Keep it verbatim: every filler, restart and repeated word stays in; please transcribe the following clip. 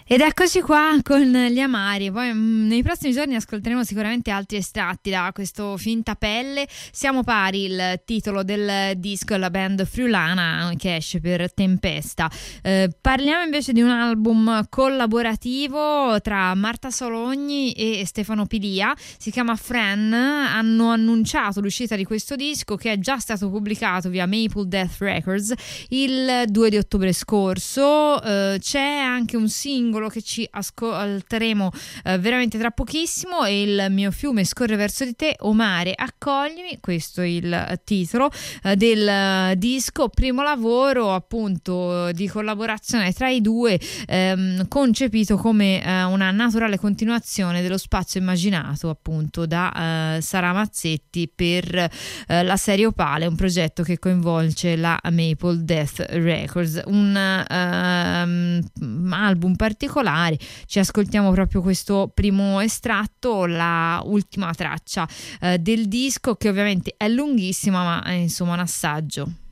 Ed eccoci qua con gli amari. Poi mh, nei prossimi giorni ascolteremo sicuramente altri estratti da questo Finta Pelle. Siamo pari, il titolo del disco è la band friulana che esce per Tempesta. Eh, parliamo invece di un album collaborativo tra Marta Sologni e Stefano Pilia. Si chiama Fran. Hanno annunciato l'uscita di questo disco, che è già stato pubblicato via Maple Death Records il due di ottobre scorso. Eh, c'è anche un singolo che ci ascolteremo eh, veramente tra pochissimo, e Il mio fiume scorre verso di te, o mare accoglimi, questo è il titolo eh, del uh, disco, primo lavoro appunto di collaborazione tra i due, ehm, concepito come eh, una naturale continuazione dello spazio immaginato appunto da eh, Sara Mazzetti per eh, la serie Opale, un progetto che coinvolge la Maple Death Records, un ehm, album particolare. Ci ascoltiamo proprio questo primo estratto, la ultima traccia eh, del disco, che ovviamente è lunghissima, ma è insomma un assaggio.